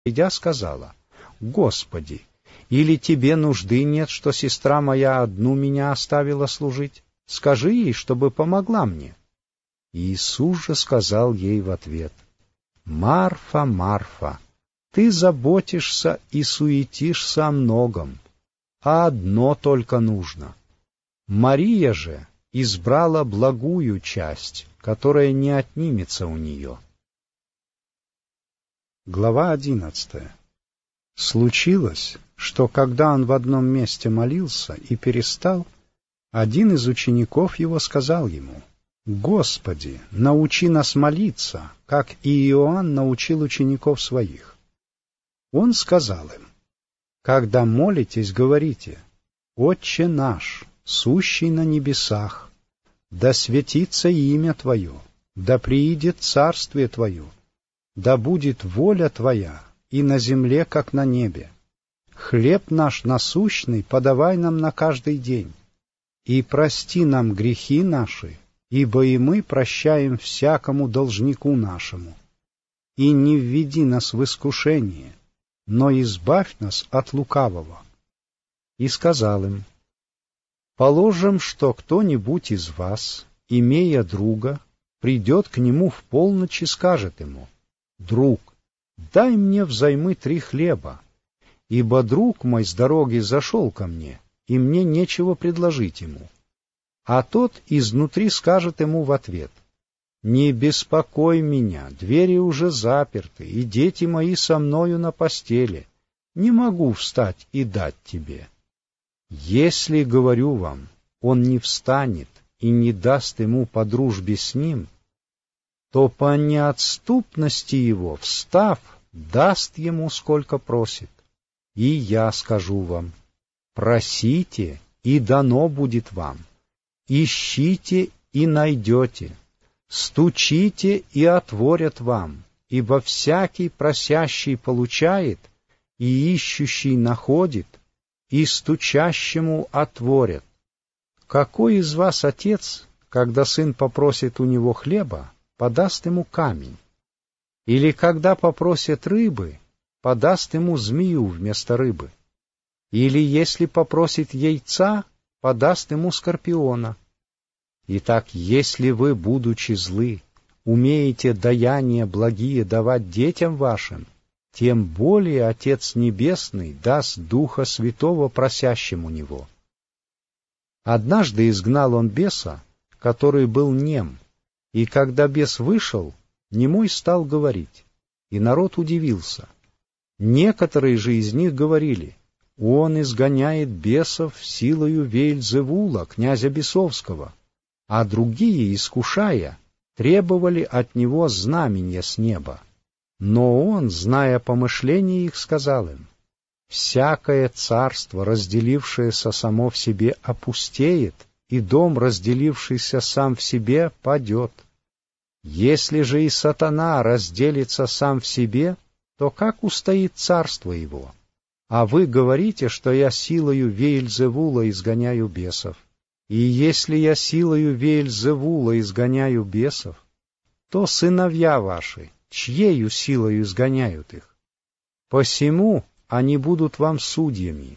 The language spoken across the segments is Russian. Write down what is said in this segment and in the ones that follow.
придя, сказала: «Господи, или тебе нужды нет, что сестра моя одну меня оставила служить? Скажи ей, чтобы помогла мне». Иисус же сказал ей в ответ: «Марфа, Марфа, ты заботишься и суетишься о многом, а одно только нужно. Мария же избрала благую часть, которая не отнимется у нее». Глава 11. Случилось, что когда он в одном месте молился и перестал, один из учеников его сказал ему: «Господи, научи нас молиться, как и Иоанн научил учеников своих». Он сказал им: «Когда молитесь, говорите: Отче наш, сущий на небесах, да светится имя Твое, да приидет царствие Твое, да будет воля Твоя и на земле, как на небе. Хлеб наш насущный подавай нам на каждый день, и прости нам грехи наши, ибо и мы прощаем всякому должнику нашему. И не введи нас в искушение, но избавь нас от лукавого». И сказал им: «Положим, что кто-нибудь из вас, имея друга, придет к нему в полночь и скажет ему: Друг, дай мне взаймы 3 хлеба, ибо друг мой с дороги зашел ко мне, и мне нечего предложить ему. А тот изнутри скажет ему в ответ: Не беспокой меня, двери уже заперты, и дети мои со мною на постели, не могу встать и дать тебе. Если, говорю вам, он не встанет и не даст ему по дружбе с ним, то по неотступности его, встав, даст ему, сколько просит. И я скажу вам: просите, и дано будет вам, ищите, и найдете, стучите, и отворят вам, ибо всякий просящий получает, и ищущий находит, и стучащему отворят. Какой из вас отец, когда сын попросит у него хлеба, подаст ему камень? Или когда попросит рыбы, подаст ему змею вместо рыбы? Или если попросит яйца, подаст ему скорпиона? Итак, если вы, будучи злы, умеете даяния благие давать детям вашим, тем более Отец Небесный даст Духа Святого просящим у Него. Однажды изгнал он беса, который был нем, и когда бес вышел, немой стал говорить, и народ удивился. Некоторые же из них говорили: он изгоняет бесов силою Веельзевула, князя бесовского, а другие, искушая, требовали от него знамения с неба. Но он, зная помышления их, сказал им: «Всякое царство, разделившееся само в себе, опустеет, и дом, разделившийся сам в себе, падет. Если же и сатана разделится сам в себе, то как устоит царство его? А вы говорите, что я силою Веельзевула изгоняю бесов. И если я силою Веельзевула изгоняю бесов, то сыновья ваши чьею силою изгоняют их? Посему они будут вам судьями.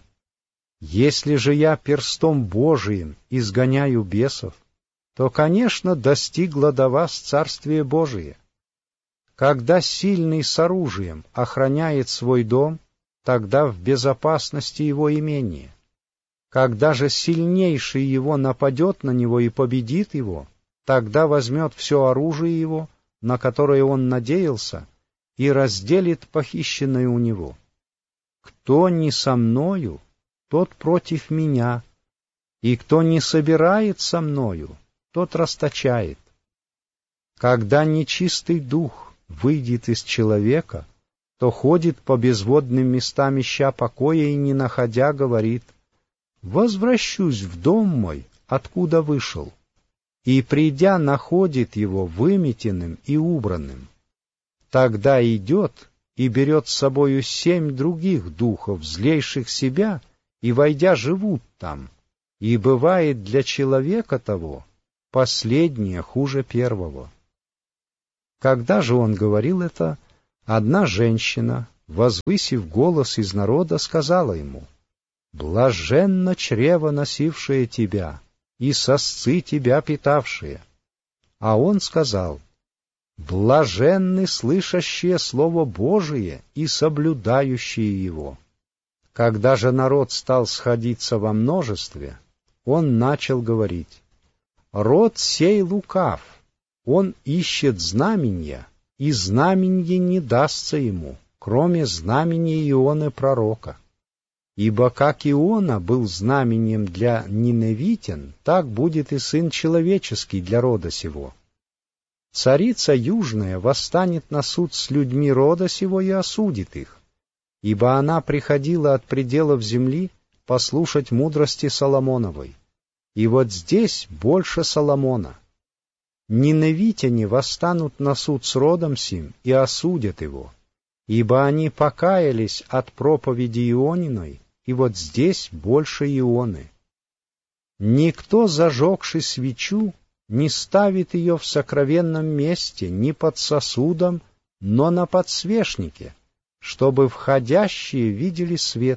Если же я перстом Божиим изгоняю бесов, то, конечно, достигло до вас Царствие Божие. Когда сильный с оружием охраняет свой дом, тогда в безопасности его имение. Когда же сильнейший его нападет на него и победит его, тогда возьмет все оружие его, на которое он надеялся, и разделит похищенное у него. Кто не со мною, тот против меня, и кто не собирает со мною, тот расточает. Когда нечистый дух выйдет из человека, то ходит по безводным местам, ища покоя, и, не находя, говорит: «Возвращусь в дом мой, откуда вышел», и, придя, находит его выметенным и убранным. Тогда идет и берет с собою 7 других духов, злейших себя, и, войдя, живут там, и бывает для человека того последнее хуже первого. Когда же он говорил это, одна женщина, возвысив голос из народа, сказала ему: «Блаженно чрево, носившее тебя, и сосцы тебя питавшие». А он сказал: «Блаженны слышащие Слово Божие и соблюдающие его». Когда же народ стал сходиться во множестве, он начал говорить: «Род сей лукав, он ищет знамения, и знаменье не дастся ему, кроме знамения Ионы пророка. Ибо как Иона был знамением для ниневитян, так будет и Сын Человеческий для рода сего. Царица Южная восстанет на суд с людьми рода сего и осудит их, ибо она приходила от пределов земли послушать мудрости Соломоновой. И вот здесь больше Соломона. Ниневитяне восстанут на суд с родом сим и осудят его, ибо они покаялись от проповеди Иониной, и вот здесь больше Ионы. Никто, зажегший свечу, не ставит ее в сокровенном месте, ни под сосудом, но на подсвечнике, чтобы входящие видели свет.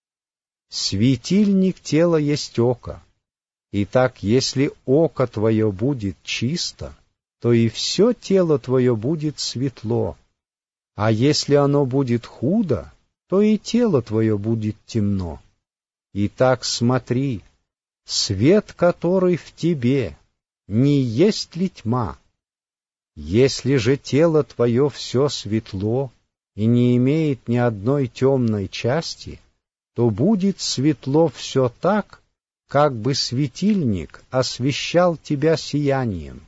Светильник тела есть око. Итак, если око твое будет чисто, то и все тело твое будет светло. А если оно будет худо, то и тело твое будет темно. Итак, смотри, свет, который в тебе, не есть ли тьма? Если же тело твое все светло и не имеет ни одной темной части, то будет светло все так, как бы светильник освещал тебя сиянием.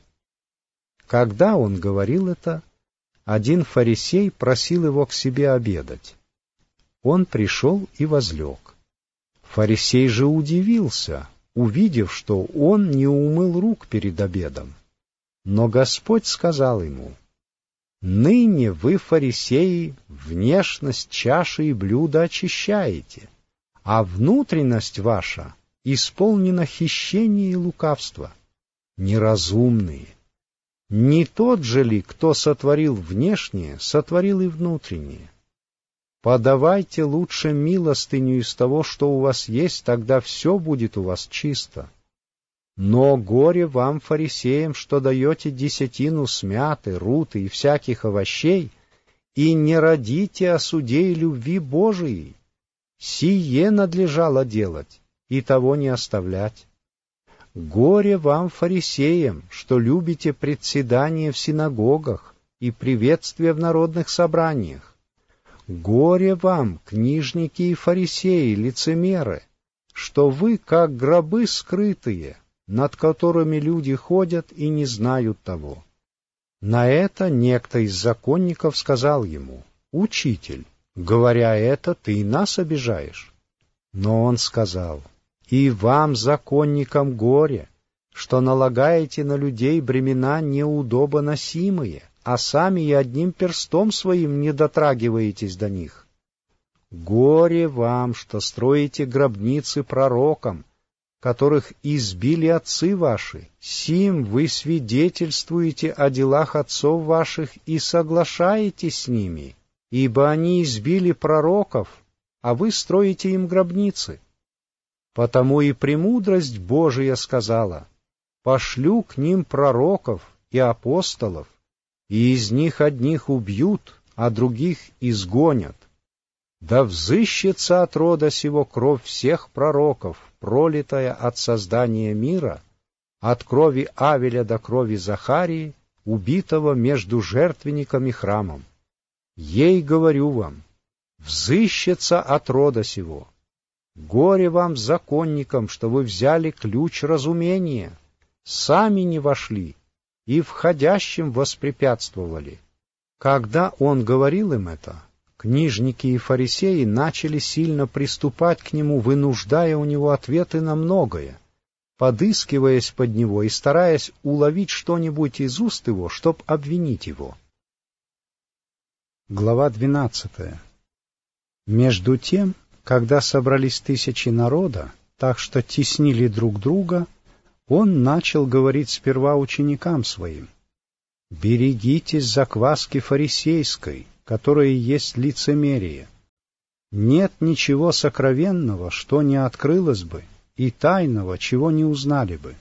Когда он говорил это, один фарисей просил его к себе обедать. Он пришел и возлег. Фарисей же удивился, увидев, что он не умыл рук перед обедом. Но Господь сказал ему: «Ныне вы, фарисеи, внешность чаши и блюда очищаете, а внутренность ваша исполнена хищения и лукавства. Неразумные! Не тот же ли, кто сотворил внешнее, сотворил и внутреннее? Подавайте лучше милостыню из того, что у вас есть, тогда все будет у вас чисто. Но горе вам, фарисеям, что даете десятину смяты, руты и всяких овощей, и не родите о суде и любви Божией. Сие надлежало делать, и того не оставлять. Горе вам, фарисеям, что любите председание в синагогах и приветствие в народных собраниях. Горе вам, книжники и фарисеи, лицемеры, что вы, как гробы скрытые, над которыми люди ходят и не знают того». На это некто из законников сказал ему: «Учитель, говоря это, ты и нас обижаешь». Но он сказал: «И вам, законникам, горе, что налагаете на людей бремена неудобоносимые, а сами и одним перстом своим не дотрагиваетесь до них. Горе вам, что строите гробницы пророкам, которых избили отцы ваши. Сим вы свидетельствуете о делах отцов ваших и соглашаетесь с ними, ибо они избили пророков, а вы строите им гробницы. Потому и премудрость Божия сказала: пошлю к ним пророков и апостолов, и из них одних убьют, а других изгонят. Да взыщется от рода сего кровь всех пророков, пролитая от создания мира, от крови Авеля до крови Захарии, убитого между жертвенником и храмом. Ей говорю вам, взыщется от рода сего. Горе вам, законникам, что вы взяли ключ разумения, сами не вошли и входящим воспрепятствовали». Когда он говорил им это, книжники и фарисеи начали сильно приступать к нему, вынуждая у него ответы на многое, подыскиваясь под него и стараясь уловить что-нибудь из уст его, чтоб обвинить его. Глава 12. Между тем, когда собрались тысячи народа, так что теснили друг друга, он начал говорить сперва ученикам своим: «Берегитесь закваски фарисейской, которые есть лицемерие. Нет ничего сокровенного, что не открылось бы, и тайного, чего не узнали бы.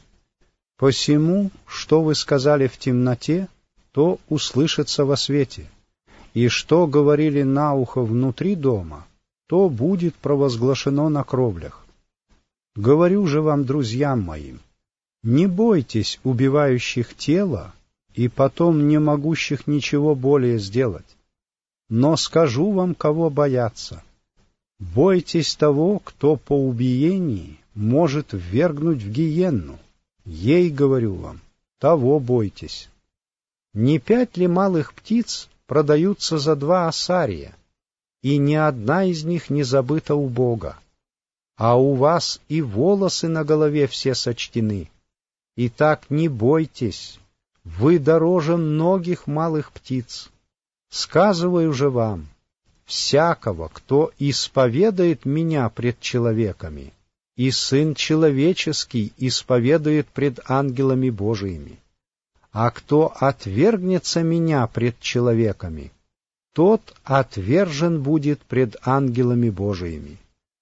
Посему, что вы сказали в темноте, то услышится во свете, и что говорили на ухо внутри дома, то будет провозглашено на кровлях. Говорю же вам, друзьям моим, не бойтесь убивающих тело и потом не могущих ничего более сделать. Но скажу вам, кого бояться. Бойтесь того, кто по убиении может ввергнуть в гиенну. Ей, говорю вам, того бойтесь. Не 5 ли малых птиц продаются за 2 осария, и ни одна из них не забыта у Бога? А у вас и волосы на голове все сочтены. Итак, не бойтесь, вы дороже многих малых птиц. Сказываю же вам, всякого, кто исповедает меня пред человеками, и Сын Человеческий исповедует пред ангелами Божиими. А кто отвергнется меня пред человеками, тот отвержен будет пред ангелами Божиими.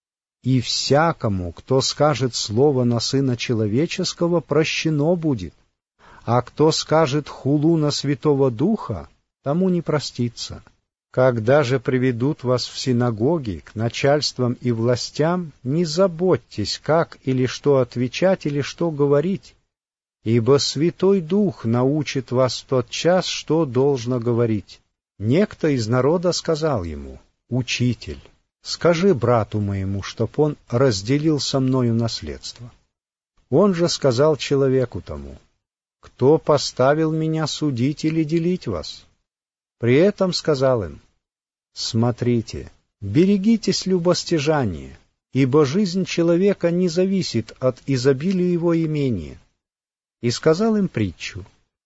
И всякому, кто скажет слово на Сына Человеческого, прощено будет, а кто скажет хулу на Святого Духа, тому не простится. Когда же приведут вас в синагоги к начальствам и властям, не заботьтесь, как или что отвечать, или что говорить, ибо Святой Дух научит вас в тот час, что должно говорить. Некто из народа сказал ему: «Учитель, скажи брату моему, чтоб он разделил со мною наследство». Он же сказал человеку тому: «Кто поставил меня судить или делить вас?» При этом сказал им: «Смотрите, берегитесь любостяжания, ибо жизнь человека не зависит от изобилия его имения». И сказал им притчу: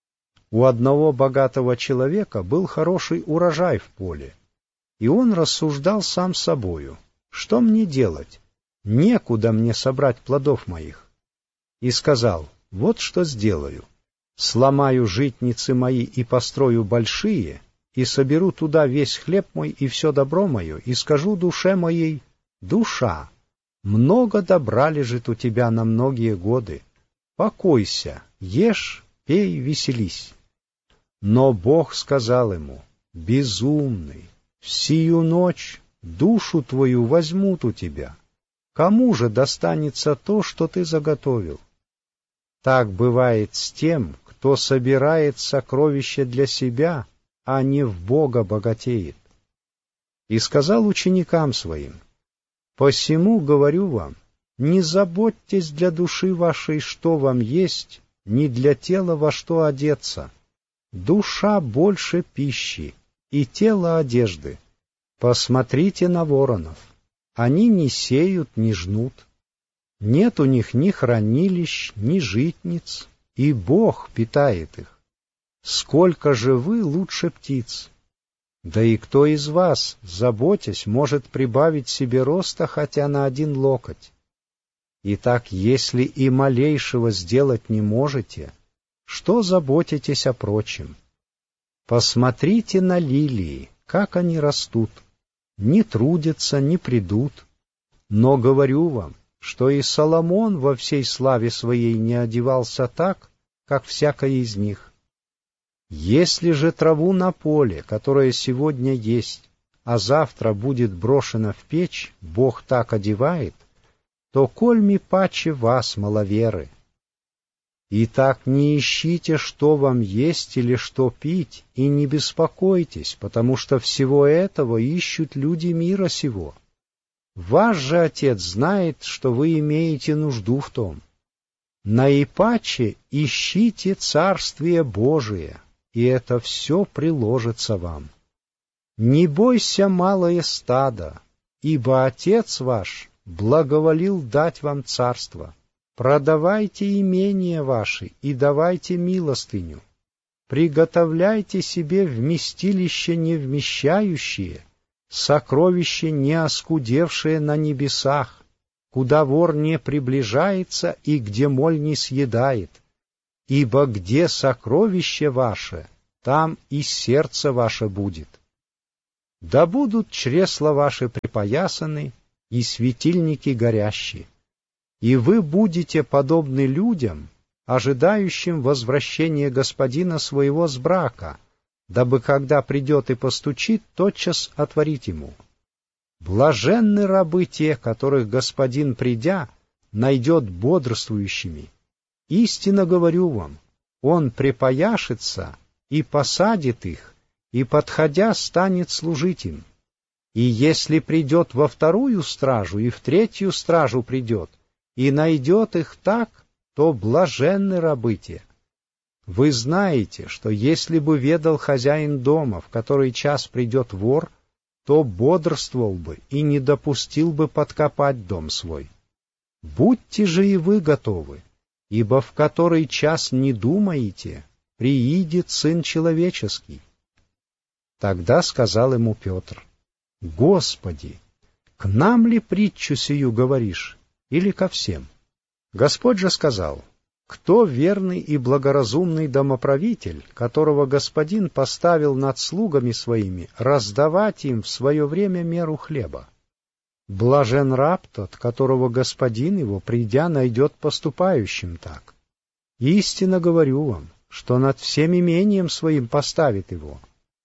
у одного богатого человека был хороший урожай в поле, и он рассуждал сам с собою: что мне делать? Некуда мне собрать плодов моих. И сказал: вот что сделаю. Сломаю житницы мои и построю большие, и соберу туда весь хлеб мой и все добро мое, и скажу душе моей: душа, много добра лежит у тебя на многие годы. Покойся, ешь, пей, веселись. Но Бог сказал ему: безумный, в сию ночь душу твою возьмут у тебя. Кому же достанется то, что ты заготовил? Так бывает с тем, кто собирает сокровища для себя, а не в Бога богатеет. И сказал ученикам своим: посему говорю вам, не заботьтесь для души вашей, что вам есть, ни для тела, во что одеться. Душа больше пищи, и тело одежды. Посмотрите на воронов. Они не сеют, не жнут. Нет у них ни хранилищ, ни житниц, и Бог питает их. Сколько же вы лучше птиц? Да и кто из вас, заботясь, может прибавить себе роста хотя на 1 локоть? Итак, если и малейшего сделать не можете, что заботитесь о прочем? Посмотрите на лилии, как они растут. Не трудятся, не придут. Но говорю вам, что и Соломон во всей славе своей не одевался так, как всякая из них. Если же траву на поле, которая сегодня есть, а завтра будет брошена в печь, Бог так одевает, то кольми паче вас, маловеры. Итак, не ищите, что вам есть или что пить, и не беспокойтесь, потому что всего этого ищут люди мира сего. Ваш же Отец знает, что вы имеете нужду в том. Наипаче ищите Царствие Божие, и это все приложится вам. Не бойся, малое стадо, ибо Отец ваш благоволил дать вам царство. Продавайте имения ваши и давайте милостыню. Приготовляйте себе вместилище не вмещающее, сокровище не оскудевшее на небесах, куда вор не приближается и где моль не съедает. Ибо где сокровище ваше, там и сердце ваше будет. Да будут чресла ваши припоясаны и светильники горящие, и вы будете подобны людям, ожидающим возвращения господина своего с брака, дабы, когда придет и постучит, тотчас отворить ему. Блаженны рабы те, которых господин, придя, найдет бодрствующими. Истинно говорю вам, он припояшется и посадит их, и, подходя, станет служить им. И если придет во вторую стражу, и в третью стражу придет, и найдет их так, то блаженны рабы те. Вы знаете, что если бы ведал хозяин дома, в который час придет вор, то бодрствовал бы и не допустил бы подкопать дом свой. Будьте же и вы готовы, ибо в который час не думаете, приидет Сын Человеческий. Тогда сказал ему Петр: Господи, к нам ли притчу сию говоришь, или ко всем? Господь же сказал: кто верный и благоразумный домоправитель, которого господин поставил над слугами своими раздавать им в свое время меру хлеба? Блажен раб тот, которого господин его, придя, найдет поступающим так. Истинно говорю вам, что над всем имением своим поставит его.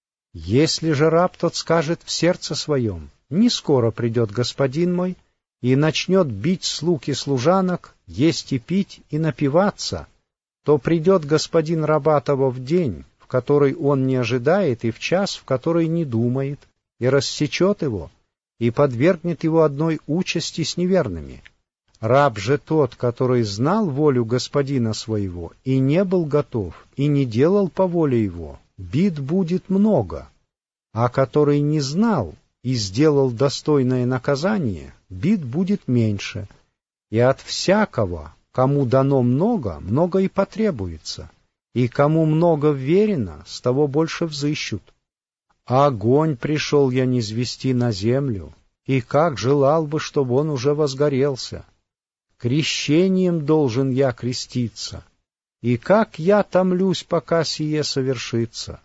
Если же раб тот скажет в сердце своем: не скоро придет господин мой, и начнет бить слуг и служанок, есть и пить, и напиваться, то придет господин раба того в день, в который он не ожидает, и в час, в который не думает, и рассечет его, и подвергнет его одной участи с неверными. Раб же тот, который знал волю господина своего, и не был готов, и не делал по воле его, бит будет много, а который не знал и сделал достойное наказание, бит будет меньше, и от всякого, кому дано много, много и потребуется, и кому много вверено, с того больше взыщут. Огонь пришел я низвести на землю, и как желал бы, чтобы он уже возгорелся. Крещением должен я креститься, и как я томлюсь, пока сие совершится.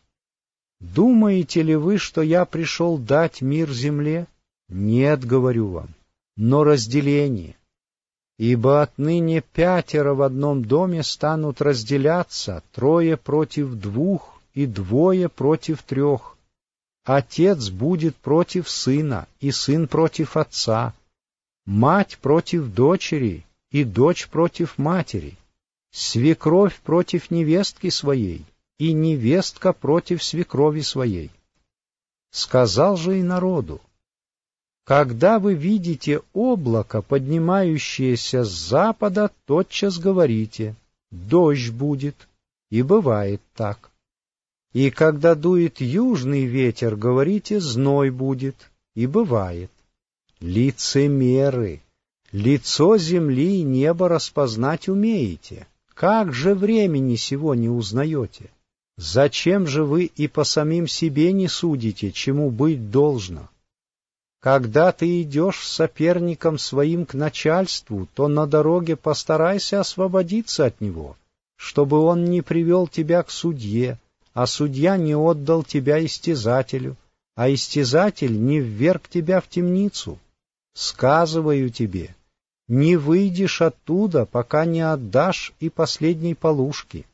Думаете ли вы, что я пришел дать мир земле? Нет, говорю вам, но разделение. Ибо отныне 5 в одном доме станут разделяться, 3 против 2 и 2 против 3. Отец будет против сына, и сын против отца, мать против дочери, и дочь против матери, свекровь против невестки своей, и невестка против свекрови своей. Сказал же и народу: когда вы видите облако, поднимающееся с запада, тотчас говорите: дождь будет, и бывает так. И когда дует южный ветер, говорите: зной будет, и бывает. Лицемеры! Лицо земли и неба распознать умеете. Как же времени сего не узнаете? Зачем же вы и по самим себе не судите, чему быть должно? Когда ты идешь с соперником своим к начальству, то на дороге постарайся освободиться от него, чтобы он не привел тебя к судье, а судья не отдал тебя истязателю, а истязатель не вверг тебя в темницу. Сказываю тебе, не выйдешь оттуда, пока не отдашь и последней полушки.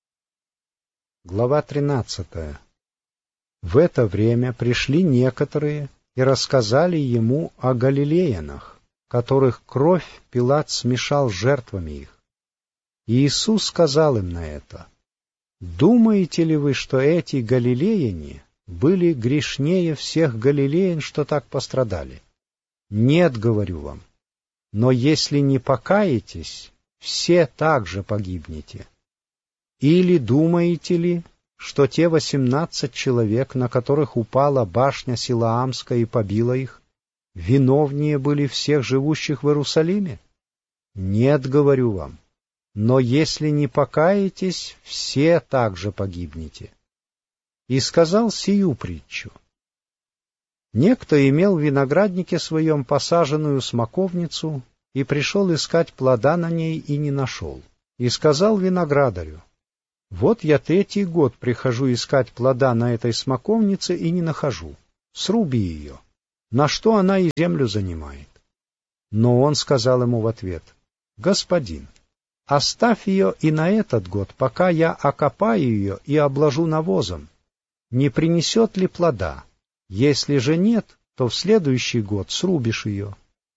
Глава 13. В это время пришли некоторые и рассказали ему о галилеянах, которых кровь Пилат смешал с жертвами их. И Иисус сказал им на это: думаете ли вы, что эти галилеяне были грешнее всех галилеян, что так пострадали? Нет, говорю вам, но если не покаетесь, все также погибнете. Или думаете ли, что те 18 человек, на которых упала башня Силаамская и побила их, виновнее были всех живущих в Иерусалиме? Нет, говорю вам, но если не покаетесь, все также погибнете. И сказал сию притчу. Некто имел в винограднике своем посаженную смоковницу и пришел искать плода на ней и не нашел. И сказал виноградарю: вот я 3-й год прихожу искать плода на этой смоковнице и не нахожу. сруби ее. На что она и землю занимает? Но он сказал ему в ответ: господин, оставь ее и на этот год, пока я окопаю ее и обложу навозом. Не принесет ли плода? Если же нет, то в следующий год срубишь ее.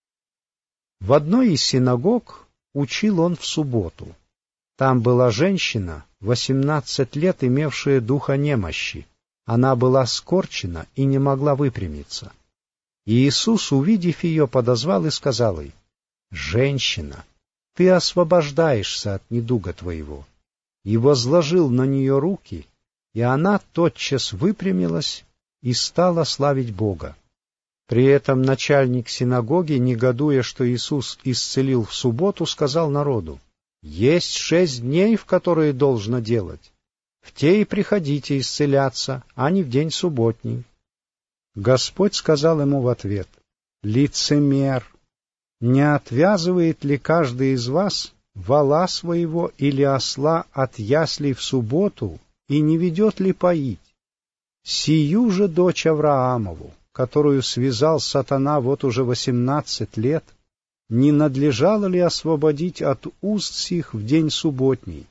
В одной из синагог учил он в субботу. Там была женщина, 18 лет имевшая духа немощи. Она была скорчена и не могла выпрямиться. И Иисус, увидев ее, подозвал и сказал ей: «Женщина, ты освобождаешься от недуга твоего». И возложил на нее руки, и она тотчас выпрямилась и стала славить Бога. При этом начальник синагоги, негодуя, что Иисус исцелил в субботу, сказал народу: «Есть 6 дней, в которые должно делать. В те и приходите исцеляться, а не в день субботний». Господь сказал ему в ответ: «Лицемер! Не отвязывает ли каждый из вас вола своего или осла от яслей в субботу и не ведет ли поить? Сию же дочь Авраамову, которую связал сатана вот уже 18 лет, не надлежало ли освободить от уст сих в день субботний?»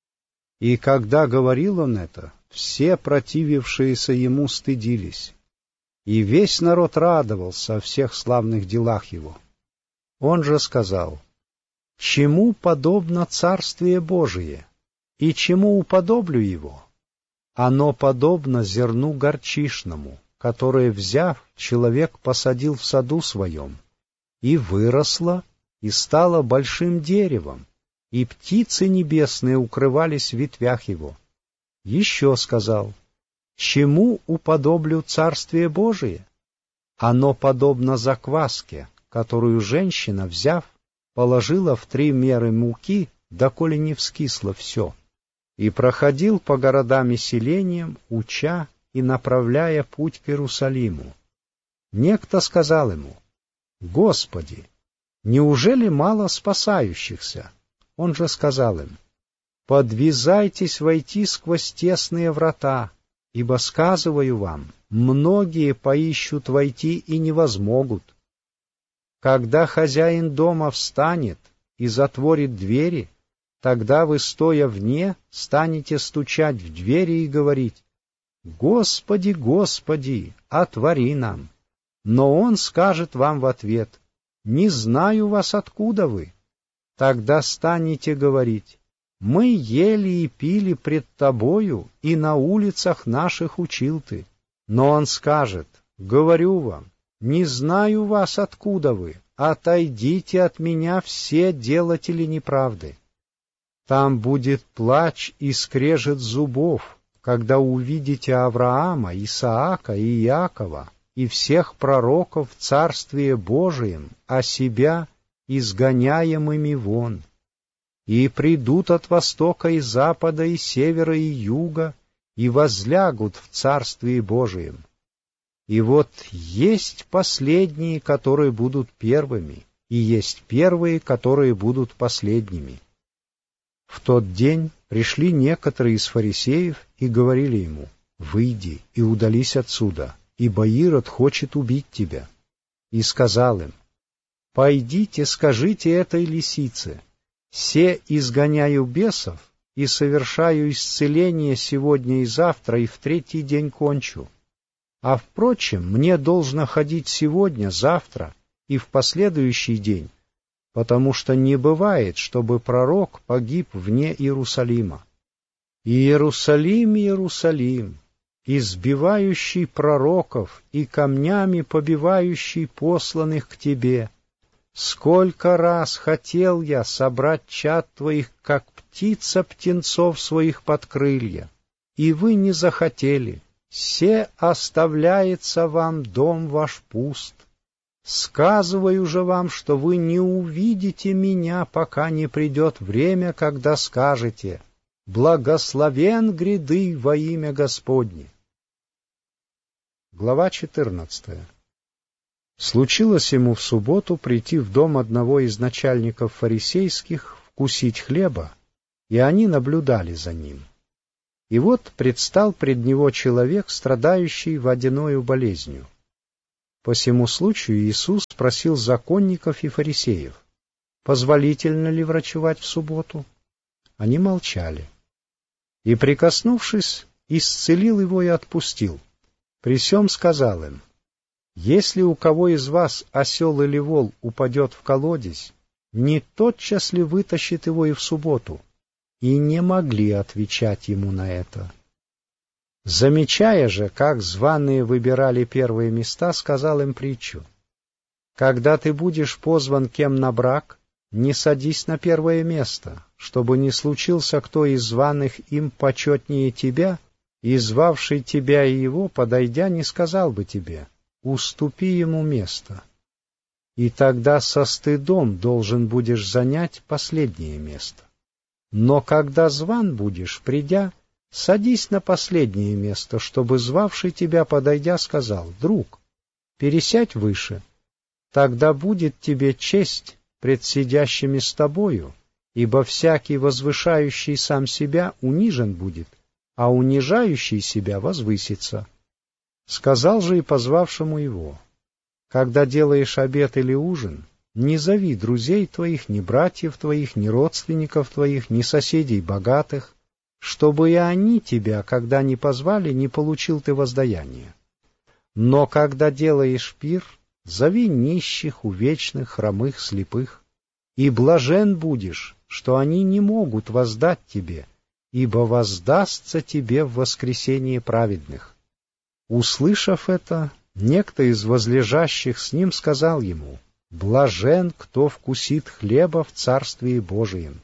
И когда говорил он это, все противившиеся ему стыдились, и весь народ радовался о всех славных делах его. Он же сказал: «Чему подобно Царствие Божие, и чему уподоблю его? Оно подобно зерну горчишному, которое, взяв, человек посадил в саду своем, и выросло, и стало большим деревом, и птицы небесные укрывались в ветвях его». Еще сказал: «Чему уподоблю Царствие Божие? Оно подобно закваске, которую женщина, взяв, положила в 3 меры муки, доколе не вскисло все, и проходил по городам и селениям, уча и направляя путь к Иерусалиму. Некто сказал ему: «Господи, неужели мало спасающихся?» Он же сказал им: «Подвизайтесь войти сквозь тесные врата, ибо, сказываю вам, многие поищут войти и не возмогут. Когда хозяин дома встанет и затворит двери, тогда вы, стоя вне, станете стучать в двери и говорить: Господи, Господи, отвори нам. Но он скажет вам в ответ: не знаю вас, откуда вы. Тогда станете говорить: мы ели и пили пред тобою, и на улицах наших учил ты. Но он скажет: говорю вам, не знаю вас, откуда вы, отойдите от меня, все делатели неправды. Там будет плач и скрежет зубов, когда увидите Авраама, Исаака и Иакова и всех пророков в Царствие Божием, а себя изгоняемыми вон. И придут от востока и запада и севера и юга, и возлягут в Царствии Божием. И вот есть последние, которые будут первыми, и есть первые, которые будут последними». В тот день пришли некоторые из фарисеев и говорили ему: «Выйди и удались отсюда, ибо Ирод хочет убить тебя». И сказал им: «Пойдите, скажите этой лисице: се изгоняю бесов и совершаю исцеление сегодня и завтра, и в 3-й день кончу. А впрочем, мне должно ходить сегодня, завтра и в последующий день, потому что не бывает, чтобы пророк погиб вне Иерусалима. Иерусалим, Иерусалим, избивающий пророков и камнями побивающий посланных к тебе, сколько раз хотел я собрать чад твоих, как птица птенцов своих под крылья, и вы не захотели. Се оставляется вам дом ваш пуст. Сказываю же вам, что вы не увидите меня, пока не придет время, когда скажете: благословен гряды во имя Господне». Глава 14. Случилось ему в субботу прийти в дом одного из начальников фарисейских, вкусить хлеба, и они наблюдали за ним. И вот предстал пред него человек, страдающий водяною болезнью, По сему случаю Иисус спросил законников и фарисеев: позволительно ли врачевать в субботу? Они молчали. И, прикоснувшись, исцелил его и отпустил. При сем сказал им: если у кого из вас осел или вол упадет в колодезь, не тотчас ли вытащит его и в субботу? И не могли отвечать ему на это. Замечая же, как званые выбирали первые места, сказал им притчу: когда ты будешь позван кем на брак, не садись на первое место, чтобы не случился кто из званых им почетнее тебя, и звавший тебя и его, подойдя, не сказал бы тебе: уступи ему место. И тогда со стыдом должен будешь занять последнее место. Но когда зван будешь, придя, садись на последнее место, чтобы звавший тебя, подойдя, сказал: друг, пересядь выше. Тогда будет тебе честь пред сидящими с тобою, ибо всякий возвышающий сам себя унижен будет, а унижающий себя возвысится. Сказал же и позвавшему его: когда делаешь обед или ужин, не зови друзей твоих, ни братьев твоих, ни родственников твоих, ни соседей богатых, чтобы и они тебя, когда не позвали, не получил ты воздаяние. Но когда делаешь пир, зови нищих, увечных, хромых, слепых, и блажен будешь, что они не могут воздать тебе, ибо воздастся тебе в воскресение праведных. Услышав это, некто из возлежащих с ним сказал ему: блажен, кто вкусит хлеба в Царствии Божием.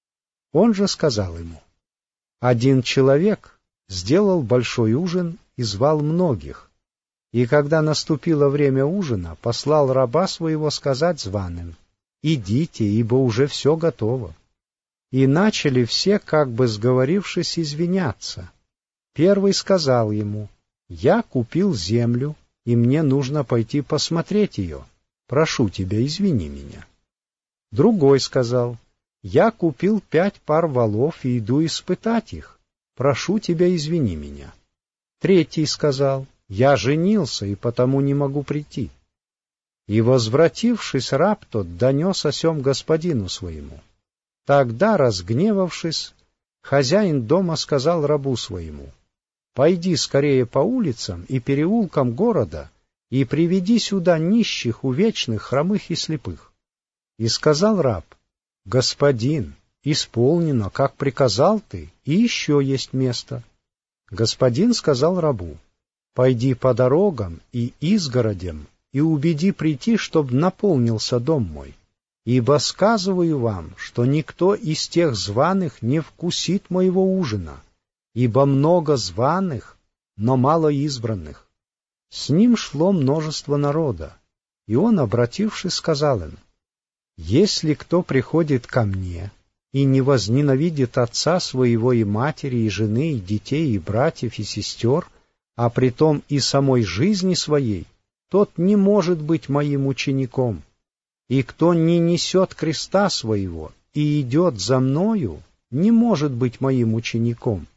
Он же сказал ему: один человек сделал большой ужин и звал многих, и когда наступило время ужина, послал раба своего сказать званым: идите, ибо уже все готово. И начали все, как бы сговорившись, извиняться. Первый сказал ему: я купил землю, и мне нужно пойти посмотреть ее. Прошу тебя, извини меня. Другой сказал: я купил 5 пар волов и иду испытать их. Прошу тебя, извини меня. Третий сказал: я женился, и потому не могу прийти. И, возвратившись, раб тот донес о сем господину своему. Тогда, разгневавшись, хозяин дома сказал рабу своему: пойди скорее по улицам и переулкам города и приведи сюда нищих, увечных, хромых и слепых. И сказал раб: господин, исполнено, как приказал ты, и еще есть место. Господин сказал рабу: пойди по дорогам и изгородям и убеди прийти, чтоб наполнился дом мой. Ибо сказываю вам, что никто из тех званых не вкусит моего ужина, ибо много званых, но мало избранных. С ним шло множество народа, и он, обратившись, сказал им: если кто приходит ко мне и не возненавидит отца своего и матери, и жены, и детей, и братьев, и сестер, а притом и самой жизни своей, тот не может быть моим учеником. И кто не несет креста своего и идет за мною, не может быть моим учеником.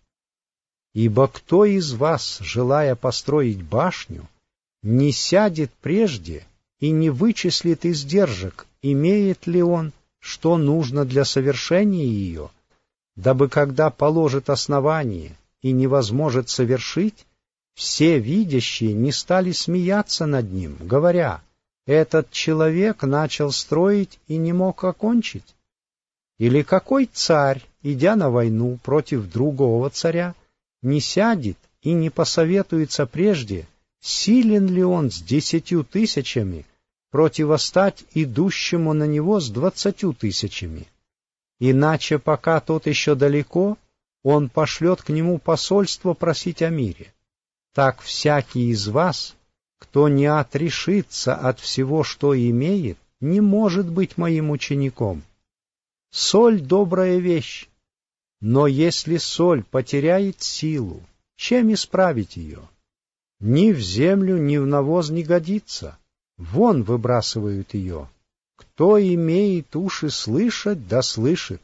Ибо кто из вас, желая построить башню, не сядет прежде и не вычислит издержек, имеет ли он, что нужно для совершения ее, дабы, когда положит основание и не возможет совершить, все видящие не стали смеяться над ним, говоря: этот человек начал строить и не мог окончить? Или какой царь, идя на войну против другого царя, не сядет и не посоветуется прежде, силен ли он с 10 000 противостать идущему на него с 20 000? Иначе, пока тот еще далеко, он пошлет к нему посольство просить о мире. Так всякий из вас, кто не отрешится от всего, что имеет, не может быть моим учеником. Соль — добрая вещь, но если соль потеряет силу, чем исправить ее? Ни в землю, ни в навоз не годится, вон выбрасывают ее. Кто имеет уши слышать, да слышит.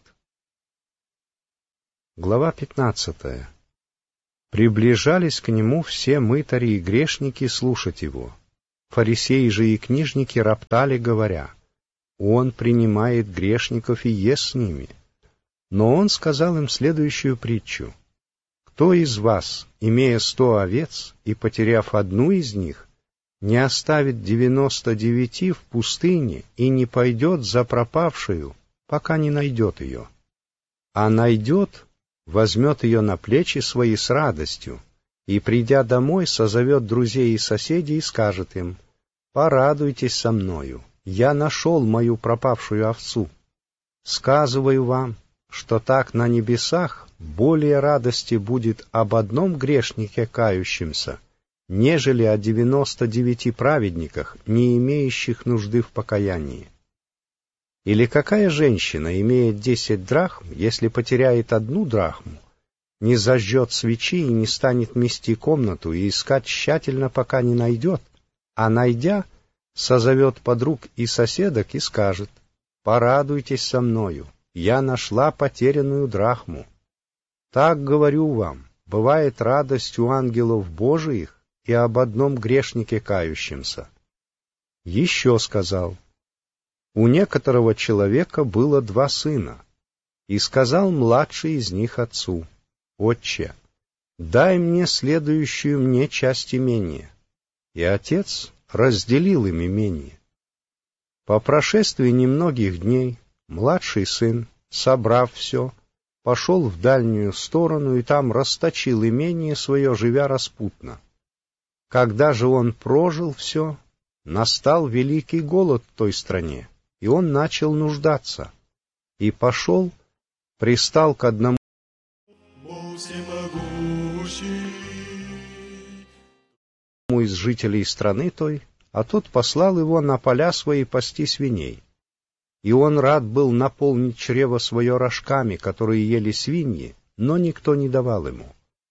Глава 15. Приближались к нему все мытари и грешники слушать его. Фарисеи же и книжники роптали, говоря: «Он принимает грешников и ест с ними». Но он сказал им следующую притчу: «Кто из вас, имея 100 овец и потеряв одну из них, не оставит 99 в пустыне и не пойдет за пропавшую, пока не найдет ее? А найдет, возьмет ее на плечи свои с радостью, и, придя домой, созовет друзей и соседей и скажет им: порадуйтесь со мною, я нашел мою пропавшую овцу. Сказываю вам, что так на небесах более радости будет об одном грешнике кающемся, нежели о 99 праведниках, не имеющих нужды в покаянии. Или какая женщина, имея 10 драхм, если потеряет 1 драхму, не зажжет свечи и не станет мести комнату и искать тщательно, пока не найдет, а найдя, созовет подруг и соседок и скажет: порадуйтесь со мною, я нашла потерянную драхму. Так говорю вам, бывает радость у ангелов Божиих и об одном грешнике кающемся. Еще сказал: у некоторого человека было 2 сына, и сказал младший из них отцу: «Отче, дай мне следующую мне часть имения». И отец разделил им имение. По прошествии немногих дней младший сын, собрав все, пошел в дальнюю сторону и там расточил имение свое, живя распутно. Когда же он прожил все, настал великий голод в той стране, и он начал нуждаться, и пошел, пристал к одному из жителей страны той, а тот послал его на поля свои пасти свиней. И он рад был наполнить чрево свое рожками, которые ели свиньи, но никто не давал ему.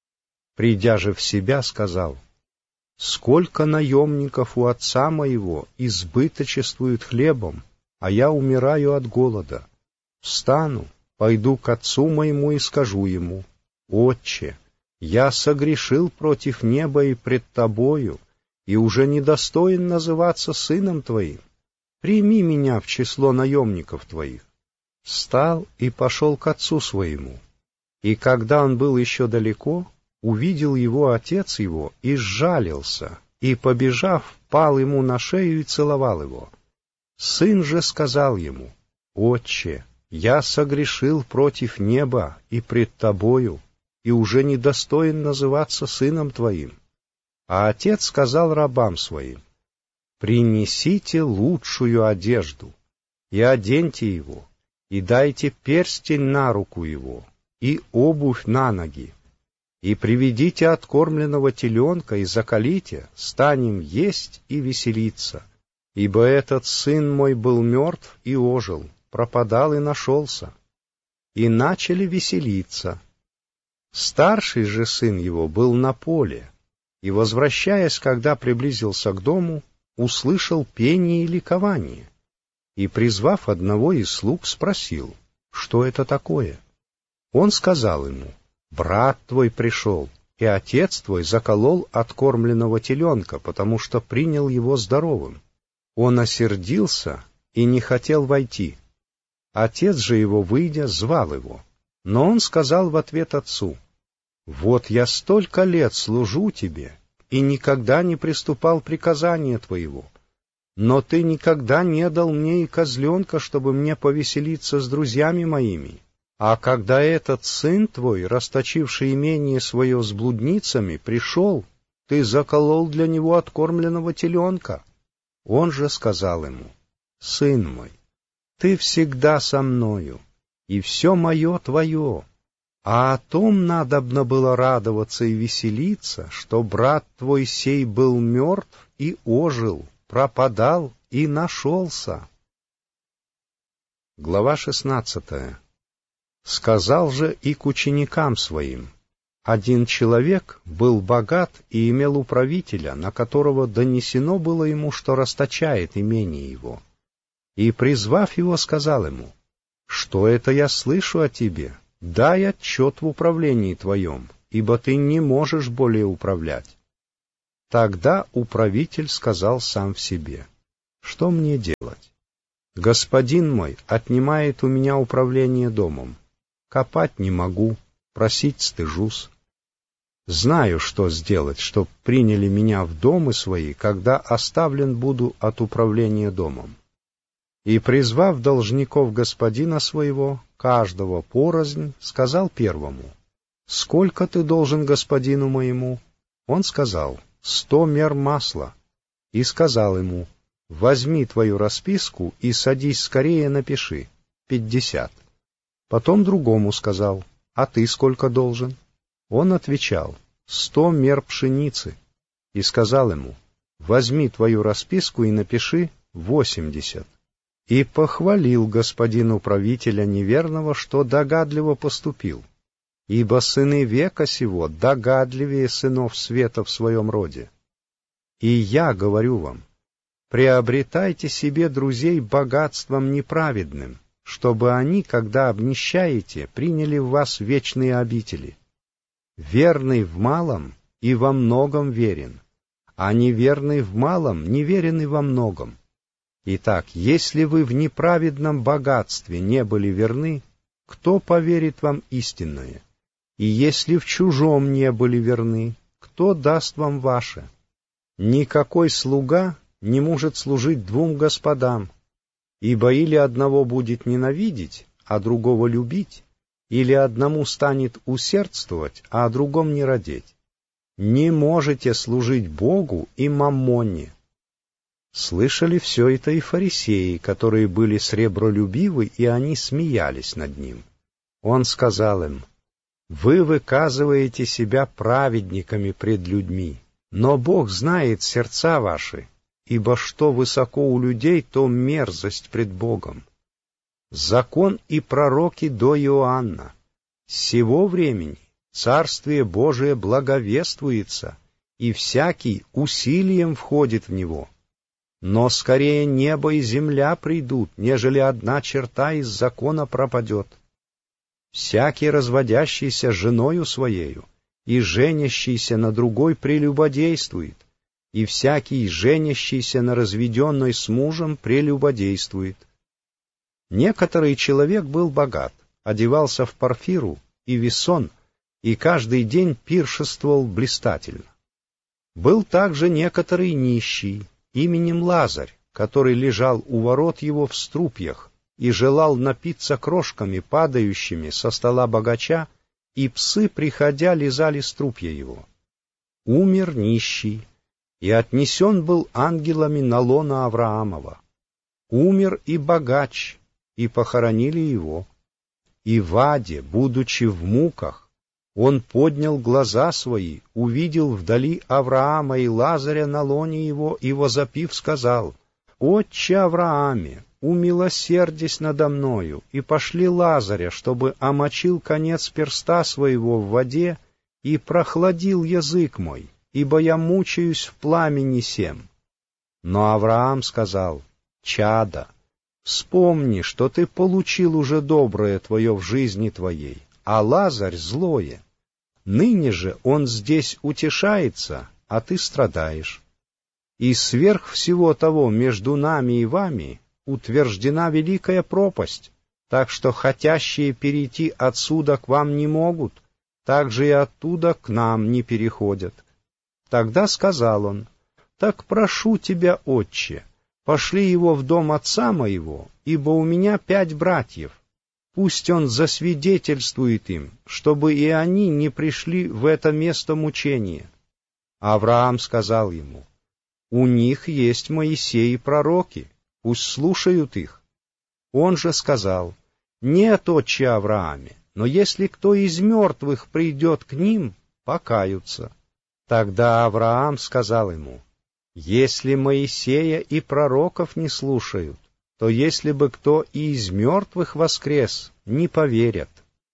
Придя же в себя, сказал: «Сколько наемников у отца моего избыточествуют хлебом, а я умираю от голода. Встану, пойду к отцу моему и скажу ему: Отче, я согрешил против неба и пред тобою, и уже недостоин называться сыном твоим. Прими меня в число наемников твоих». Встал и пошел к отцу своему. И когда он был еще далеко, увидел его отец его и сжалился, и, побежав, пал ему на шею и целовал его. Сын же сказал ему: «Отче, я согрешил против неба и пред тобою, и уже недостоин называться сыном твоим». А отец сказал рабам своим: «Принесите лучшую одежду, и оденьте его, и дайте перстень на руку его, и обувь на ноги, и приведите откормленного теленка, и заколите, станем есть и веселиться. Ибо этот сын мой был мертв и ожил, пропадал и нашелся». И начали веселиться. Старший же сын его был на поле, и, возвращаясь, когда приблизился к дому, услышал пение и ликование, и, призвав одного из слуг, спросил: что это такое? Он сказал ему: брат твой пришел, и отец твой заколол откормленного теленка, потому что принял его здоровым. Он осердился и не хотел войти. Отец же его, выйдя, звал его. Но он сказал в ответ отцу: вот я столько лет служу тебе, и никогда не приступал приказания твоего. Но ты никогда не дал мне и козленка, чтобы мне повеселиться с друзьями моими. А когда этот сын твой, расточивший имение свое с блудницами, пришел, ты заколол для него откормленного теленка. Он же сказал ему: сын мой, ты всегда со мною, и все мое твое. А о том надобно было радоваться и веселиться, что брат твой сей был мертв и ожил, пропадал и нашелся. Глава 16. Сказал же и к ученикам своим: один человек был богат и имел управителя, на которого донесено было ему, что расточает имение его. И, призвав его, сказал ему: что это я слышу о тебе? Дай отчет в управлении твоем, ибо ты не можешь более управлять. Тогда управитель сказал сам в себе: что мне делать? Господин мой отнимает у меня управление домом. Копать не могу, просить стыжусь. Знаю, что сделать, чтоб приняли меня в домы свои, когда оставлен буду от управления домом. И, призвав должников господина своего, каждого порознь, сказал первому: сколько ты должен господину моему? Он сказал: 100 мер масла. И сказал ему: возьми твою расписку и садись скорее, напиши 50. Потом другому сказал: а ты сколько должен? Он отвечал: 100 мер пшеницы. И сказал ему: возьми твою расписку и напиши 80. И похвалил господин управителя неверного, что догадливо поступил, ибо сыны века сего догадливее сынов света в своем роде. И я говорю вам: приобретайте себе друзей богатством неправедным, чтобы они, когда обнищаете, приняли в вас вечные обители. Верный в малом и во многом верен, а неверный в малом неверен и во многом. Итак, если вы в неправедном богатстве не были верны, кто поверит вам истинное? И если в чужом не были верны, кто даст вам ваше? Никакой слуга не может служить двум господам, ибо или одного будет ненавидеть, а другого любить, или одному станет усердствовать, а о другом не радеть. Не можете служить Богу и маммоне. Слышали все это и фарисеи, которые были сребролюбивы, и они смеялись над ним. Он сказал им: вы выказываете себя праведниками пред людьми, но Бог знает сердца ваши, ибо что высоко у людей, то мерзость пред Богом. Закон и пророки до Иоанна. С сего времени Царствие Божие благовествуется, и всякий усилием входит в него. Но скорее небо и земля придут, нежели одна черта из закона пропадет. Всякий, разводящийся с женою своею и женящийся на другой, прелюбодействует, и всякий, женящийся на разведенной с мужем, прелюбодействует. Некоторый человек был богат, одевался в парфиру и весон, и каждый день пиршествовал блистательно. Был также некоторый нищий, именем Лазарь, который лежал у ворот его в струпьях и желал напиться крошками, падающими со стола богача, и псы, приходя, лизали струпья его. Умер нищий, и отнесен был ангелами на лоно Авраамова. Умер и богач, и похоронили его. И в аде, будучи в муках, он поднял глаза свои, увидел вдали Авраама и Лазаря на лоне его, и, возопив, сказал: «Отче Аврааме, умилосердись надо мною, и пошли Лазаря, чтобы омочил конец перста своего в воде и прохладил язык мой, ибо я мучаюсь в пламени сем». Но Авраам сказал: «Чадо, вспомни, что ты получил уже доброе твое в жизни твоей, а Лазарь злое. Ныне же он здесь утешается, а ты страдаешь. И сверх всего того между нами и вами утверждена великая пропасть, так что хотящие перейти отсюда к вам не могут, так же и оттуда к нам не переходят». Тогда сказал он: «Так прошу тебя, отче, пошли его в дом отца моего, ибо у меня 5 братьев. Пусть он засвидетельствует им, чтобы и они не пришли в это место мучения». Авраам сказал ему: «У них есть Моисей и пророки, пусть слушают их». Он же сказал: «Нет, отче Аврааме, но если кто из мертвых придет к ним, покаются». Тогда Авраам сказал ему: «Если Моисея и пророков не слушают, то если бы кто и из мертвых воскрес, не поверят».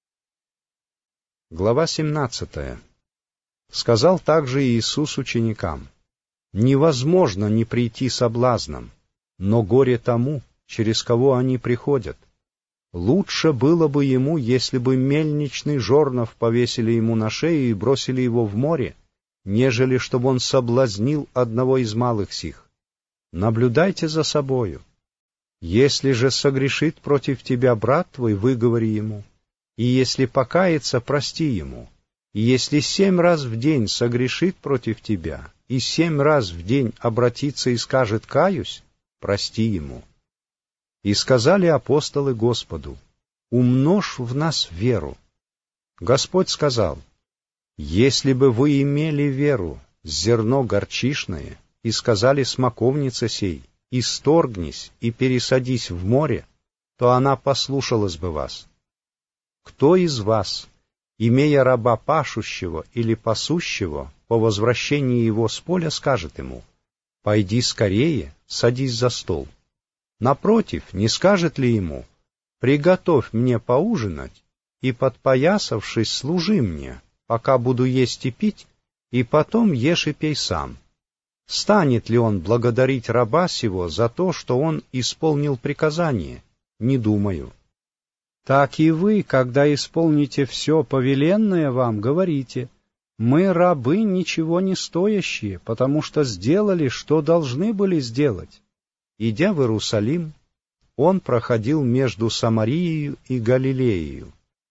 Глава 17. Сказал также Иисус ученикам: «Невозможно не прийти соблазном, но горе тому, через кого они приходят. Лучше было бы ему, если бы мельничный жорнов повесили ему на шею и бросили его в море, нежели чтобы он соблазнил одного из малых сих. Наблюдайте за собою. Если же согрешит против тебя брат твой, выговори ему, и если покается, прости ему, и если 7 раз в день согрешит против тебя, и 7 раз в день обратится и скажет «каюсь», прости ему. И сказали апостолы Господу: умножь в нас веру. Господь сказал: если бы вы имели веру, зерно горчишное, и сказали смоковнице сей: исторгнись и пересадись в море, то она послушалась бы вас. Кто из вас, имея раба пашущего или пасущего, по возвращении его с поля скажет ему: пойди скорее, садись за стол? Напротив, не скажет ли ему: приготовь мне поужинать, и, подпоясавшись, служи мне, пока буду есть и пить, и потом ешь и пей сам? Станет ли он благодарить раба сего за то, что он исполнил приказание? Не думаю. Так и вы, когда исполните все повеленное вам, говорите: мы рабы ничего не стоящие, потому что сделали, что должны были сделать. Идя в Иерусалим, он проходил между Самарией и Галилеей.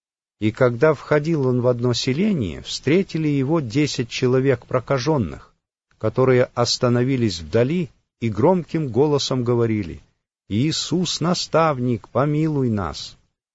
И когда входил он в одно селение, встретили его 10 человек прокаженных, которые остановились вдали и громким голосом говорили: «Иисус, наставник, помилуй нас».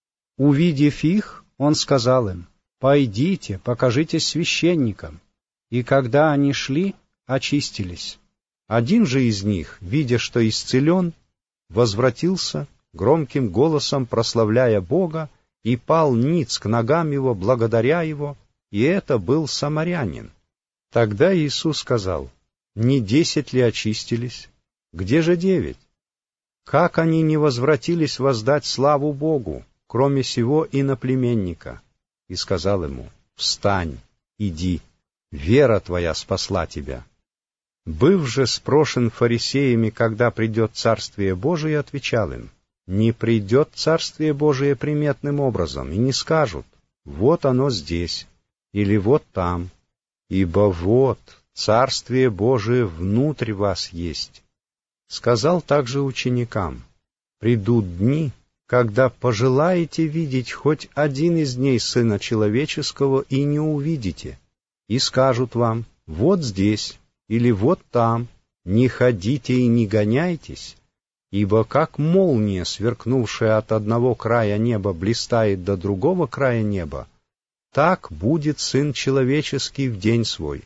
Увидев их, он сказал им: «Пойдите, покажитесь священникам». И когда они шли, очистились. Один же из них, видя, что исцелен, возвратился, громким голосом прославляя Бога, и пал ниц к ногам его, благодаря его, и это был самарянин. Тогда Иисус сказал: не 10 ли очистились? Где же 9? Как они не возвратились воздать славу Богу, кроме сего иноплеменника? И сказал ему: встань, иди, вера твоя спасла тебя. Быв же спрошен фарисеями, когда придет Царствие Божие, отвечал им: не придет Царствие Божие приметным образом, и не скажут: вот оно здесь, или вот там, ибо вот Царствие Божие внутрь вас есть. Сказал также ученикам: придут дни, когда пожелаете видеть хоть один из дней Сына Человеческого, и не увидите, и скажут вам: вот здесь, или вот там, не ходите и не гоняйтесь, ибо как молния, сверкнувшая от одного края неба, блистает до другого края неба, так будет Сын Человеческий в день свой.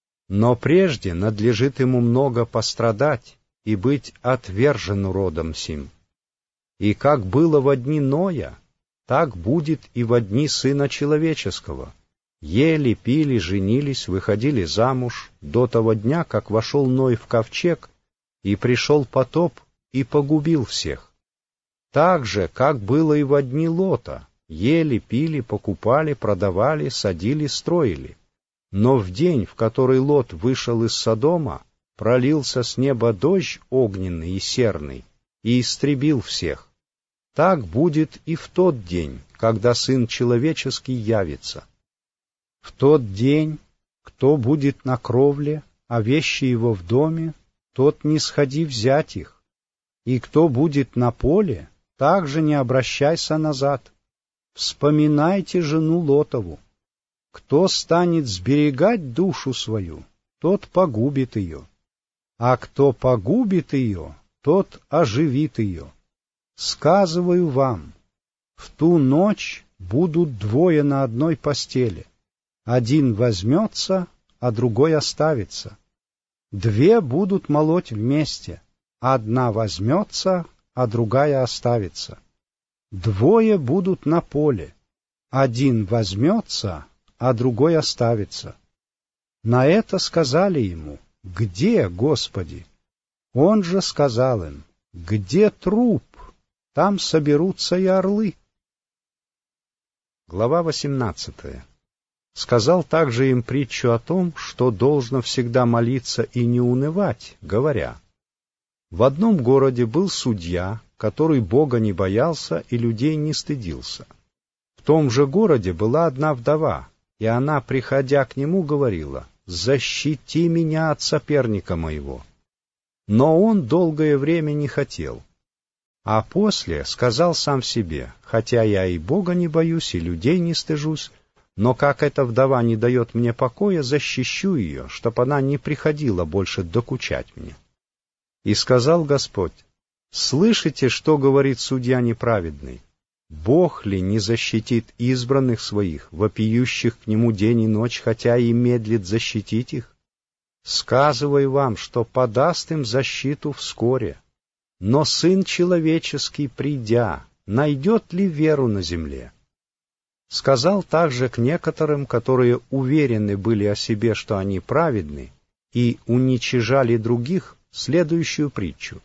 Но прежде надлежит ему много пострадать и быть отвержен родом сим. И как было во дни Ноя, так будет и во дни Сына Человеческого. Ели, пили, женились, выходили замуж до того дня, как вошел Ной в ковчег, и пришел потоп и погубил всех. Так же, как было и во дни Лота: ели, пили, покупали, продавали, садили, строили. Но в день, в который Лот вышел из Содома, пролился с неба дождь огненный и серный, и истребил всех. Так будет и в тот день, когда Сын Человеческий явится. В тот день, кто будет на кровле, а вещи его в доме, тот не сходи взять их. И кто будет на поле, также не обращайся назад. Вспоминайте жену Лотову. Кто станет сберегать душу свою, тот погубит ее. А кто погубит ее, тот оживит ее. Сказываю вам, в ту ночь будут 2 на одной постели. Один возьмется, а другой оставится. 2 будут молоть вместе. Одна возьмется, а другая оставится. 2 будут на поле. Один возьмется, а другой оставится. На это сказали ему: где, Господи? Он же сказал им: где труп, там соберутся и орлы. Глава 18. Сказал также им притчу о том, что должно всегда молиться и не унывать, говоря: в одном городе был судья, который Бога не боялся и людей не стыдился. В том же городе была одна вдова, и она, приходя к нему, говорила: защити меня от соперника моего». Но он долгое время не хотел. А после сказал сам себе: «Хотя я и Бога не боюсь, и людей не стыжусь, но как эта вдова не дает мне покоя, защищу ее, чтоб она не приходила больше докучать мне». И сказал Господь: «Слышите, что говорит судья неправедный? Бог ли не защитит избранных своих, вопиющих к нему день и ночь, хотя и медлит защитить их? Сказываю вам, что подаст им защиту вскоре. Но Сын Человеческий, придя, найдет ли веру на земле?» Сказал также к некоторым, которые уверены были о себе, что они праведны, и уничижали других, следующую притчу.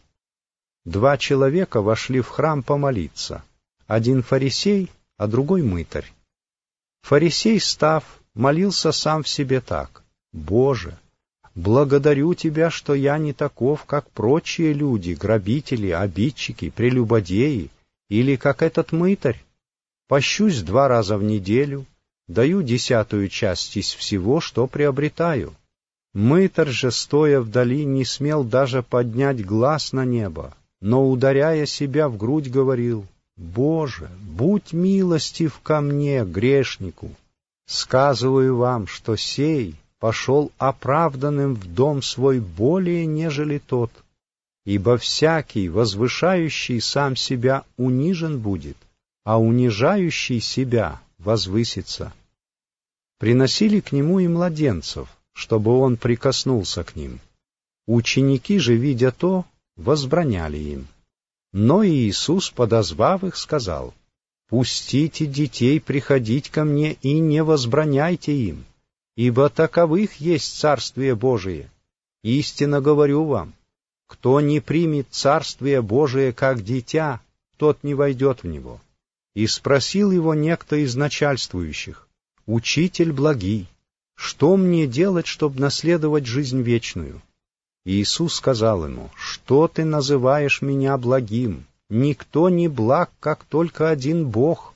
2 человека вошли в храм помолиться, один фарисей, а другой мытарь. Фарисей, став, молился сам в себе так: «Боже, благодарю Тебя, что я не таков, как прочие люди, грабители, обидчики, прелюбодеи, или как этот мытарь. Пощусь 2 раза в неделю, даю 10-ю часть из всего, что приобретаю». Мытарь же, стоя вдали, не смел даже поднять глаз на небо, но, ударяя себя в грудь, говорил: «Боже, будь милостив ко мне, грешнику. Сказываю вам, что сей пошел оправданным в дом свой более, нежели тот. Ибо всякий, возвышающий сам себя, унижен будет, а унижающий себя возвысится». Приносили к нему и младенцев, чтобы он прикоснулся к ним. Ученики же, видя то, возбраняли им. Но Иисус, подозвав их, сказал: «Пустите детей приходить ко мне и не возбраняйте им, ибо таковых есть Царствие Божие. Истинно говорю вам, кто не примет Царствие Божие как дитя, тот не войдет в него». И спросил его некто из начальствующих: «Учитель благий, что мне делать, чтобы наследовать жизнь вечную?» Иисус сказал ему: «Что ты называешь меня благим? Никто не благ, как только один Бог.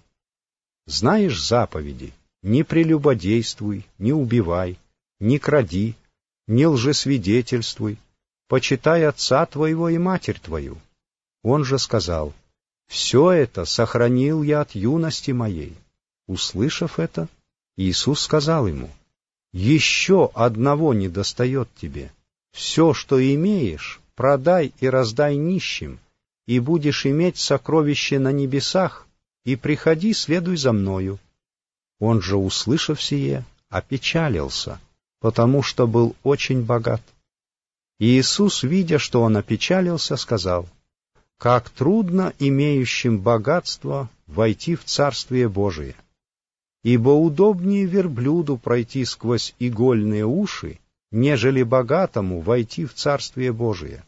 Знаешь заповеди: не прелюбодействуй, не убивай, не кради, не лжесвидетельствуй, почитай отца твоего и матерь твою». Он же сказал: «Все это сохранил я от юности моей». Услышав это, Иисус сказал ему: «Еще одного недостает тебе. Все, что имеешь, продай и раздай нищим, и будешь иметь сокровище на небесах, и приходи, следуй за мною». Он же, услышав сие, опечалился, потому что был очень богат. И Иисус, видя, что он опечалился, сказал: «Как трудно имеющим богатство войти в Царствие Божие! Ибо удобнее верблюду пройти сквозь игольные уши, нежели богатому войти в Царствие Божие».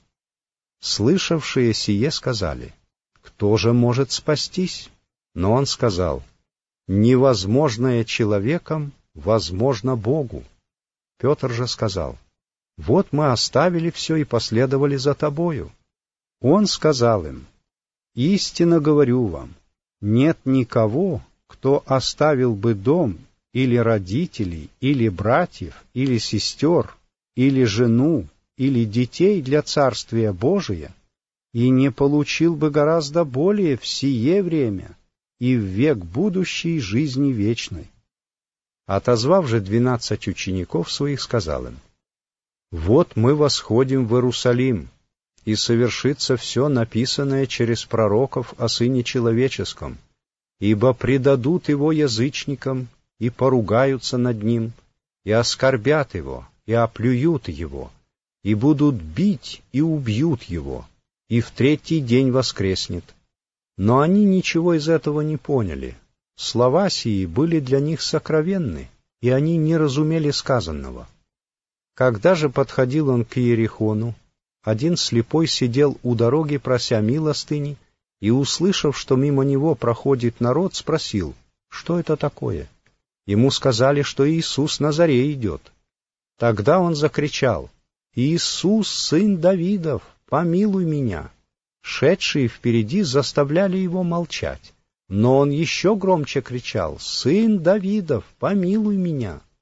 Слышавшие сие сказали: «Кто же может спастись?» Но он сказал: «Невозможное человеком возможно Богу». Петр же сказал: «Вот мы оставили все и последовали за тобою». Он сказал им: «Истинно говорю вам, нет никого, кто оставил бы дом, или родителей, или братьев, или сестер, или жену, или детей для Царствия Божия, и не получил бы гораздо более в сие время и в век будущий жизни вечной». Отозвав же 12 учеников своих, сказал им: «Вот мы восходим в Иерусалим, и совершится все написанное через пророков о Сыне Человеческом, ибо предадут его язычникам, и поругаются над ним, и оскорбят его, и оплюют его, и будут бить, и убьют его, и в 3-й день воскреснет». Но они ничего из этого не поняли. Слова сии были для них сокровенны, и они не разумели сказанного. Когда же подходил он к Иерихону, один слепой сидел у дороги, прося милостыни, и, услышав, что мимо него проходит народ, спросил: «Что это такое?» Ему сказали, что Иисус Назарей идет. Тогда он закричал: «Иисус, сын Давидов, помилуй меня!» Шедшие впереди заставляли его молчать, но он еще громче кричал: «Сын Давидов, помилуй меня!»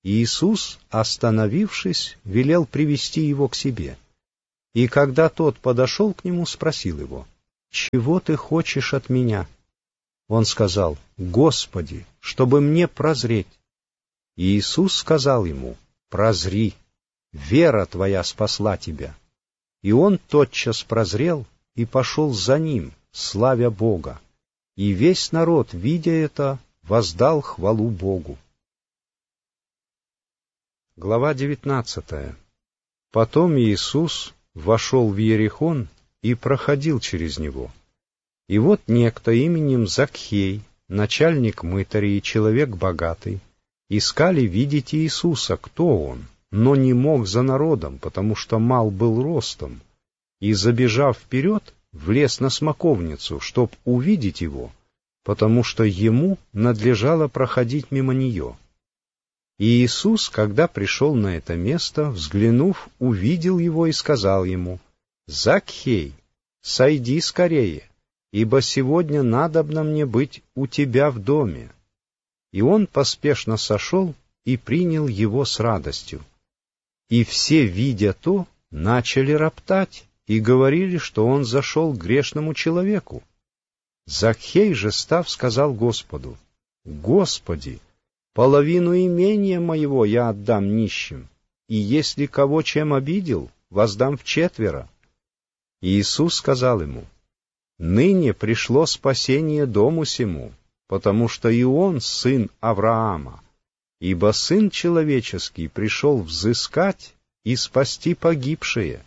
Иисус, остановившись, велел привести его к себе. И когда тот подошел к нему, спросил его: «Чего ты хочешь от меня?» Он сказал: «Господи, чтобы мне прозреть». И Иисус сказал ему: «Прозри, вера твоя спасла тебя». И он тотчас прозрел и пошел за ним, славя Бога. И весь народ, видя это, воздал хвалу Богу. Глава 19. Потом Иисус вошел в Иерихон и проходил через него. И вот некто именем Закхей, начальник мытарей и человек богатый, искали видеть Иисуса, кто он, но не мог за народом, потому что мал был ростом, и, забежав вперед, влез на смоковницу, чтоб увидеть его, потому что ему надлежало проходить мимо нее. И Иисус, когда пришел на это место, взглянув, увидел его и сказал ему: «Закхей, сойди скорее, ибо сегодня надобно мне быть у тебя в доме». И он поспешно сошел и принял его с радостью. И все, видя то, начали роптать и говорили, что он зашел к грешному человеку. Закхей же, став, сказал Господу: «Господи, половину имения моего я отдам нищим, и если кого чем обидел, воздам вчетверо». И Иисус сказал ему: «Ныне пришло спасение дому сему, потому что и он сын Авраама, ибо Сын Человеческий пришел взыскать и спасти погибшие».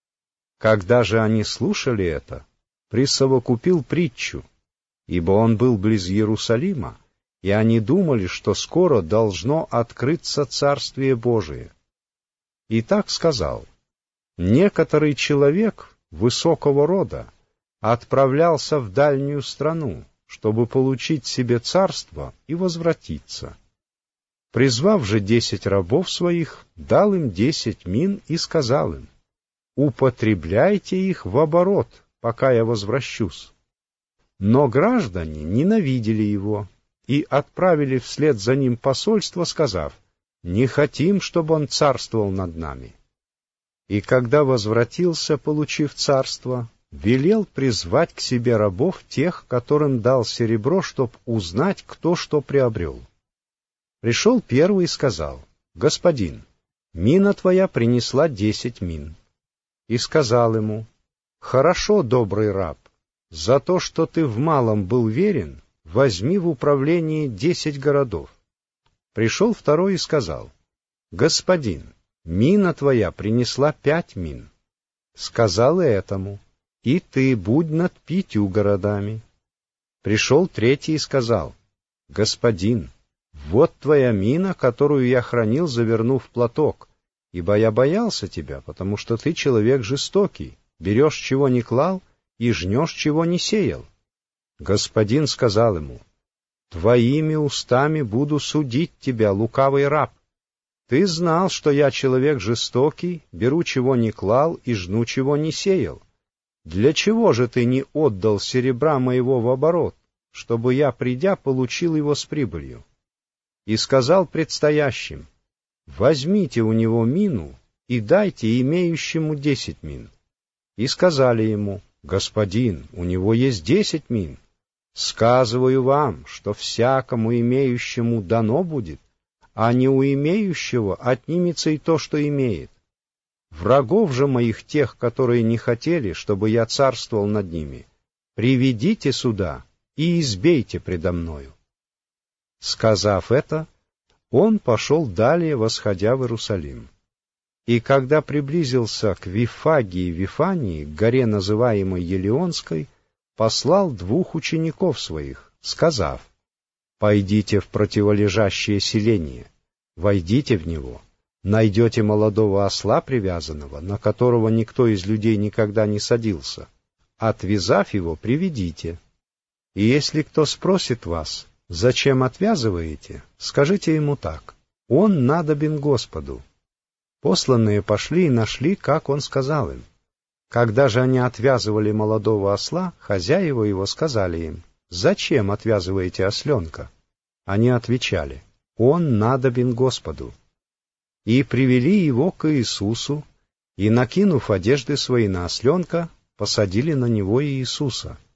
Когда же они слушали это, присовокупил притчу, ибо он был близ Иерусалима, и они думали, что скоро должно открыться Царствие Божие. И так сказал: «Некоторый человек высокого рода отправлялся в дальнюю страну, чтобы получить себе царство и возвратиться. Призвав же 10 рабов своих, дал им 10 мин и сказал им: употребляйте их в оборот, пока я возвращусь». Но граждане ненавидели его и отправили вслед за ним посольство, сказав: «Не хотим, чтобы он царствовал над нами». И когда возвратился, получив царство, велел призвать к себе рабов тех, которым дал серебро, чтоб узнать, кто что приобрел. Пришел первый и сказал: «Господин, мина твоя принесла 10 мин». И сказал ему: «Хорошо, добрый раб, за то, что ты в малом был верен, возьми в управление 10 городов». Пришел второй и сказал: «Господин, мина твоя принесла 5 мин». Сказал и этому: «И ты будь над 5 городами». Пришел третий и сказал: «Господин, вот твоя мина, которую я хранил, завернув в платок, ибо я боялся тебя, потому что ты человек жестокий, берешь, чего не клал, и жнешь, чего не сеял». Господин сказал ему: «Твоими устами буду судить тебя, лукавый раб. Ты знал, что я человек жестокий, беру, чего не клал, и жну, чего не сеял. Для чего же ты не отдал серебра моего в оборот, чтобы я, придя, получил его с прибылью?» И сказал предстоящим: «Возьмите у него мину и дайте имеющему 10 мин». И сказали ему: «Господин, у него есть 10 мин. Сказываю вам, что всякому имеющему дано будет, а не у имеющего отнимется и то, что имеет. Врагов же моих, тех, которые не хотели, чтобы я царствовал над ними, приведите сюда и избейте предо мною». Сказав это, он пошел далее, восходя в Иерусалим. И когда приблизился к Вифагии Вифании, к горе, называемой Елеонской, послал 2 учеников своих, сказав: «Пойдите в противолежащее селение, войдите в него, найдете молодого осла привязанного, на которого никто из людей никогда не садился. Отвязав его, приведите. И если кто спросит вас: зачем отвязываете, скажите ему так: он надобен Господу». Посланные пошли и нашли, как он сказал им. Когда же они отвязывали молодого осла, хозяева его сказали им: «Зачем отвязываете осленка?» Они отвечали: «Он надобен Господу». и привели его к Иисусу, и, накинув одежды свои на осленка, посадили на него Иисуса.